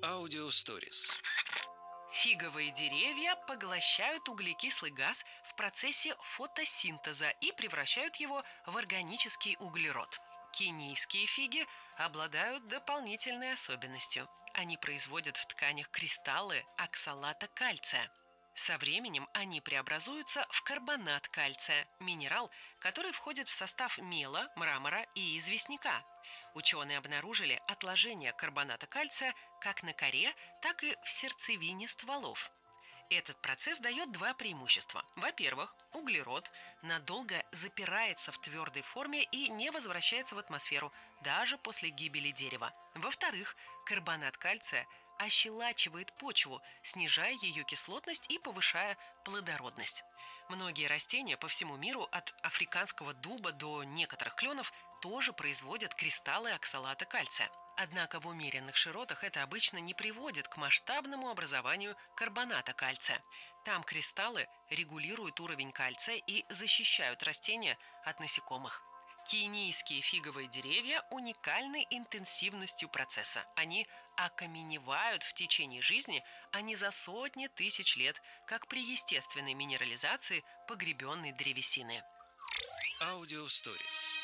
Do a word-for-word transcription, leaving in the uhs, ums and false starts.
Аудиосторис. Фиговые деревья поглощают углекислый газ в процессе фотосинтеза и превращают его в органический углерод. Кенийские фиги обладают дополнительной особенностью. Они производят в тканях кристаллы оксалата кальция. Со временем они преобразуются в карбонат кальция, минерал, который входит в состав мела, мрамора и известняка. Ученые обнаружили отложение карбоната кальция как на коре, так и в сердцевине стволов. Этот процесс дает два преимущества. Во-первых, углерод надолго запирается в твердой форме и не возвращается в атмосферу, даже после гибели дерева. Во-вторых, карбонат кальция ощелачивает почву, снижая ее кислотность и повышая плодородность. Многие растения по всему миру, от африканского дуба до некоторых кленов, тоже производят кристаллы оксалата кальция. Однако в умеренных широтах это обычно не приводит к масштабному образованию карбоната кальция. Там кристаллы регулируют уровень кальция и защищают растения от насекомых. Кенийские фиговые деревья уникальны интенсивностью процесса. Они окаменевают в течение жизни, а не за сотни тысяч лет, как при естественной минерализации погребенной древесины. Аудиосторис.